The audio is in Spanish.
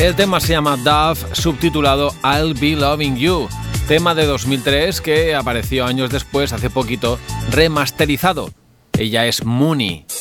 El tema se llama Dove, subtitulado I'll Be Loving You, tema de 2003 que apareció años después, hace poquito, remasterizado. Ella es Mooney.